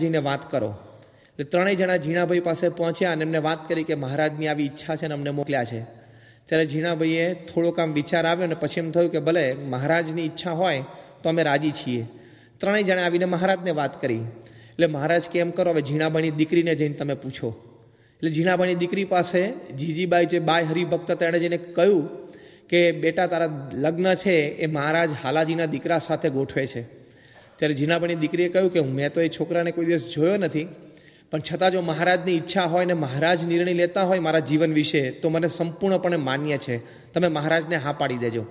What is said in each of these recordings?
જઈને વાત કરો. એટલે ત્રણેય જણા ઝીણાભાઈ પાસે પહોંચ્યા અને એમને વાત કરી કે મહારાજની આવી ઈચ્છા છે ને અમને મોકલ્યા છે. ત્યારે ઝીણાભાઈએ થોડોક આમ વિચાર આવ્યો ને પછી એમ થયું કે ભલે મહારાજની ઈચ્છા હોય તો અમે રાજી છીએ. ત્રણેય જણા આવીને મહારાજને વાત કરી. એટલે મહારાજ કે એમ કરો, હવે ઝીણાભાઈની દીકરીને જઈને તમે પૂછો. એટલે ઝીણાભાઈની દીકરી પાસે જીજીબાઈ જે બાય હરિભક્ત હતા એણે જઈને કહ્યું કે બેટા તારા લગ્ન છે એ મહારાજ હાલાજીના દીકરા સાથે ગોઠવે છે. ત્યારે ઝીણાભાઈની દીકરીએ કહ્યું કે મેં તો એ છોકરાને કોઈ દિવસ જોયો નથી, પણ છતાં જો મહારાજની ઈચ્છા હોય ને મહારાજ નિર્ણય લેતા હોય મારા જીવન વિશે તો મને સંપૂર્ણપણે માન્ય છે, તમે મહારાજને હા પાડી દેજો.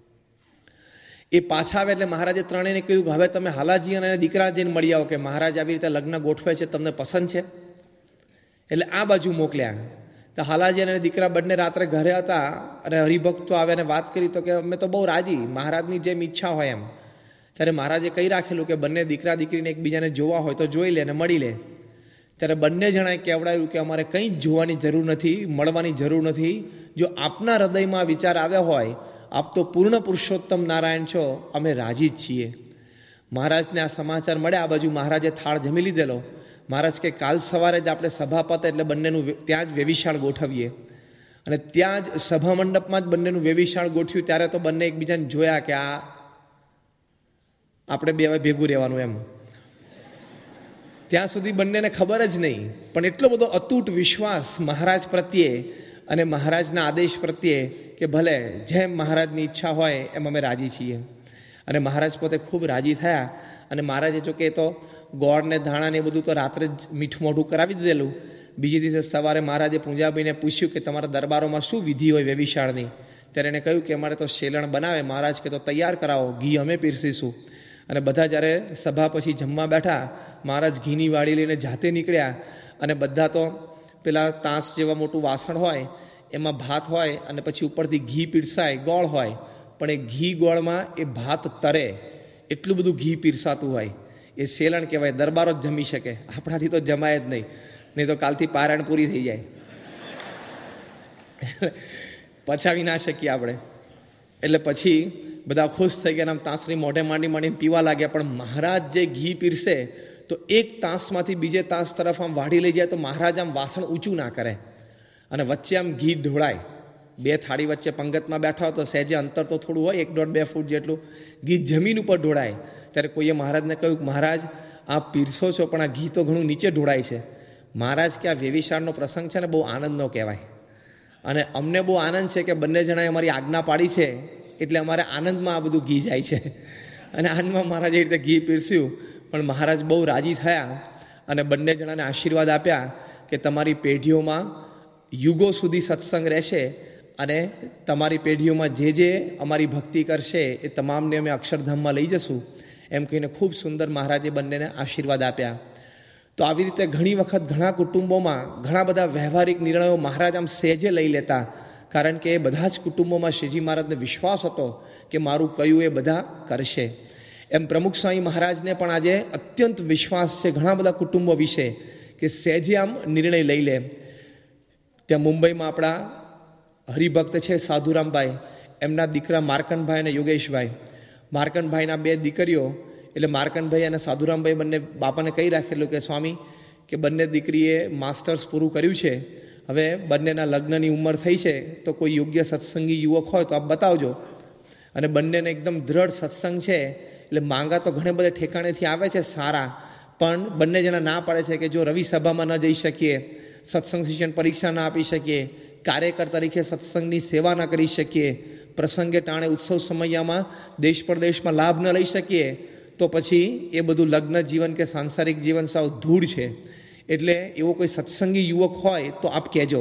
એ પાછા આવે એટલે મહારાજે ત્રણેયને કહ્યું કે હવે તમે હાલાજી અને દીકરા જઈને મળી આવો કે મહારાજ આવી રીતે લગ્ન ગોઠવે છે, તમને પસંદ છે. એટલે આ બાજુ મોકલ્યા. તો હાલાજી અને દીકરા બંને રાત્રે ઘરે હતા અને હરિભક્તો આવે અને વાત કરી તો કે અમે તો બહુ રાજી, મહારાજની જેમ ઈચ્છા હોય એમ. ત્યારે મહારાજે કહી રાખેલું કે બંને દીકરા દીકરીને એકબીજાને જોવા હોય તો જોઈ લે અને મળી લે. ત્યારે બંને જણાએ કહેવડાવ્યું કે અમારે કંઈ જ જોવાની જરૂર નથી, મળવાની જરૂર નથી. જો આપના હૃદયમાં વિચાર આવ્યા હોય, આપ તો પૂર્ણ પુરુષોત્તમ નારાયણ છો, અમે રાજી જ છીએ. મહારાજને આ સમાચાર મળ્યા. આ બાજુ મહારાજે થાળ જમી લીધેલો. મહારાજ કે કાલ સવારે જ આપણે સભા પતે એટલે બંનેનું ત્યાં જ વેવિશાળ ગોઠવીએ. અને ત્યાં જ સભા મંડપમાં જ બંનેનું વેવિશાળ ગોઠવ્યું. ત્યારે તો બંને એકબીજાને જોયા કે આ આપણે બે ભેગું રહેવાનું એમ. ત્યાં સુધી બંનેને ખબર જ નહીં, પણ એટલો બધો અતૂટ વિશ્વાસ મહારાજ પ્રત્યે અને મહારાજના આદેશ પ્રત્યે કે ભલે જેમ મહારાજની ઈચ્છા હોય એમ અમે રાજી છીએ. અને મહારાજ પોતે ખૂબ રાજી થયા. અને મહારાજે જો કે તો ગોળ ને ધાણા ને એ બધું તો રાત્રે જ મીઠું મોઢું કરાવી દીધેલું. બીજે દિવસે સવારે મહારાજે પૂંજાભાઈને પૂછ્યું કે તમારા દરબારોમાં શું વિધિ હોય વેવિશાળની. ત્યારે એને કહ્યું કે અમારે તો શેલણ બનાવે. મહારાજ કે તો તૈયાર કરાવો, ઘી અમે પીરસીશું. અને બધા જ્યારે સભા પછી જમવા બેઠા, મહારાજ ઘીની વાડી લઈને જાતે નીકળ્યા. અને બધા તો પેલા તાંસ જેવા મોટું વાસણ હોય એમાં ભાત હોય અને પછી ઉપરથી ઘી પીરસાય, ગોળ હોય. પણ એ ઘી ગોળમાં એ ભાત તરે એટલું બધું ઘી પીરસાતું હોય. એ શેલણ કહેવાય. દરબારો જ જમી શકે, આપણાથી તો જમાય જ નહીં તો કાલથી પારાયણ પૂરી થઈ જાય, પચાવી ના શકીએ આપણે. એટલે પછી બધા ખુશ થઈ ગયા, આમ તાંસની મોઢે માંડીને પીવા લાગ્યા. પણ મહારાજ જે ઘી પીરસે તો એક તાંસમાંથી બીજે તાંસ તરફ આમ વાઢી લઈ જાય તો મહારાજ આમ વાસણ ઊંચું ના કરે અને વચ્ચે આમ ઘી ઢોળાય. બે થાળી વચ્ચે પંગતમાં બેઠા હોય તો સહેજે અંતર તો થોડું હોય, 1.5-2 ફૂટ જેટલું. ઘી જમીન ઉપર ઢોળાય. ત્યારે કોઈએ મહારાજને કહ્યું, મહારાજ આ પીરસો છો પણ આ ઘી તો ઘણું નીચે ઢોળાય છે. મહારાજ કે આ વેવિશાળનો પ્રસંગ છે ને બહુ આનંદનો કહેવાય. અને અમને બહુ આનંદ છે કે બંને જણાએ અમારી આજ્ઞા પાડી છે એટલે અમારે આનંદમાં આ બધું ઘી જાય છે. અને આનંદમાં મહારાજે એ રીતે ઘી પીરસ્યું. પણ મહારાજ બહુ રાજી થયા અને બંને જણાને આશીર્વાદ આપ્યા કે તમારી પેઢીઓમાં યુગો સુધી સત્સંગ રહેશે અને તમારી પેઢીઓમાં જે અમારી ભક્તિ કરશે એ તમામને અમે અક્ષરધામમાં લઈ જશું, એમ કહીને ખૂબ સુંદર મહારાજે બંનેને આશીર્વાદ આપ્યા. તો આવી રીતે ઘણી વખત ઘણા કુટુંબોમાં ઘણા બધા વ્યવહારિક નિર્ણયો મહારાજ આમ સહેજે લઈ લેતા. કારણ કે એ બધા જ કુટુંબોમાં શ્રીજી મહારાજને વિશ્વાસ હતો કે મારું કયું એ બધા કરશે. એમ પ્રમુખ સ્વામી મહારાજને પણ આજે અત્યંત વિશ્વાસ છે ઘણા બધા કુટુંબો વિશે કે સહેજે આમ નિર્ણય લઈ લે. ત્યાં મુંબઈમાં આપણા હરિભક્ત છે સાધુરામભાઈ, એમના દીકરા માર્કંડભાઈ અને યોગેશભાઈ. માર્કંડભાઈના 2 દીકરીઓ, એટલે માર્કંડભાઈ અને સાધુરામભાઈ બંને બાપાને કહી રાખેલું કે સ્વામી કે બંને દીકરીએ માસ્ટર્સ પૂરું કર્યું છે, હવે બંનેના લગ્નની ઉંમર થઈ છે તો કોઈ યોગ્ય સત્સંગી યુવક હોય તો આપ બતાવજો. અને બંનેને એકદમ દ્રઢ સત્સંગ છે, એટલે માંગા તો ઘણે બધા ઠેકાણેથી આવે છે સારા, પણ બંને જણા ના પાડે છે કે જો રવિ સભામાં ન જઈ શકીએ, સત્સંગ શિક્ષણ પરીક્ષા ના આપી શકીએ, કાર્યકર તરીકે સત્સંગની સેવા ના કરી શકીએ, પ્રસંગે ટાણે ઉત્સવ સમયમાં દેશ પરદેશમાં લાભ ન લઈ શકીએ, તો પછી એ બધું લગ્ન જીવન કે સાંસારિક જીવન સાવ ધૂળ છે. એટલે એવો કોઈ સત્સંગી યુવક હોય તો આપ કહેજો.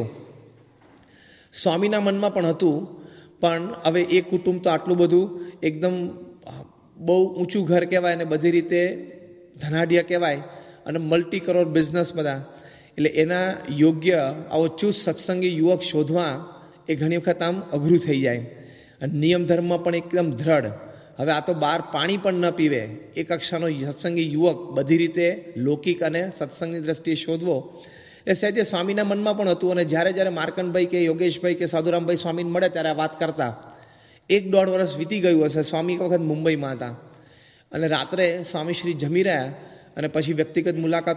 સ્વામીના મનમાં પણ હતું, પણ હવે એ કુટુંબ તો આટલું બધું એકદમ બહુ ઊંચું ઘર કહેવાય અને બધી રીતે ધનાઢ્ય કહેવાય અને મલ્ટી કરોડ બિઝનેસ બધા, એટલે એના યોગ્ય આવો ચુસ્ત સત્સંગી યુવક શોધવા એ ઘણી વખત આમ અઘરું થઈ જાય. અને નિયમ ધર્મ પણ એકદમ દ્રઢ. હવે આ તો બહાર પાણી પણ ન પીવે એ કક્ષાનો સત્સંગી યુવક બધી રીતે લૌકિક અને સત્સંગની દ્રષ્ટિએ શોધવો એ સહેજે સ્વામીના મનમાં પણ હતું. અને જ્યારે માર્કંડભાઈ કે યોગેશભાઈ કે સાધુરામભાઈ સ્વામીને મળે ત્યારે વાત કરતા. 1-1.5 વર્ષ વીતી ગયું હશે. સ્વામી એક વખત મુંબઈમાં હતા અને રાત્રે સ્વામીશ્રી જમી રહ્યા અને પછી વ્યક્તિગત મુલાકાત